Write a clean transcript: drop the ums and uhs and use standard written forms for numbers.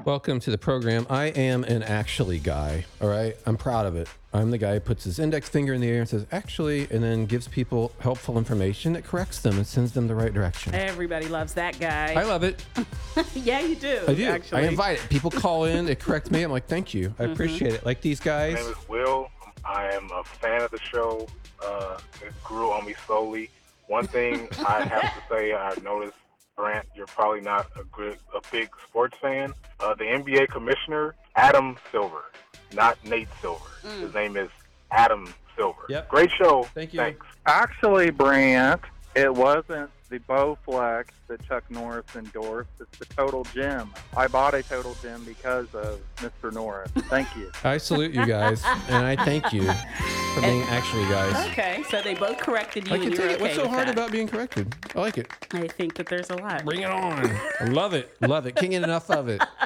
Welcome to the program. I am an actually guy, all right? I'm proud of it. I'm the guy who puts his index finger in the air and says, actually, and then gives people helpful information that corrects them and sends them the right direction. Everybody loves that guy. I love it. Yeah, you do. I do. Actually. I invite it. People call in, they correct me. I'm like, thank you. I appreciate it. Like these guys. My name is Will. I am a fan of the show. It grew on me slowly. One thing I have to say, I've noticed, Grant, you're probably not a big sports fan. The NBA commissioner, Adam Silver, not Nate Silver. His name is Adam Silver. Yep. Great show. Thank you. Thanks. Actually, Brant, it wasn't the Bowflex that Chuck Norris endorsed. It's the Total Gym. I bought a Total Gym because of Mr. Norris. Thank you. I salute you guys, and I thank you for being actually guys. Okay, so they both corrected you. I can and you're take it. okay What's so with hard that. about being corrected? I like it. I think that there's a lot. Bring it on. I love it. Love it. Can't get enough of it.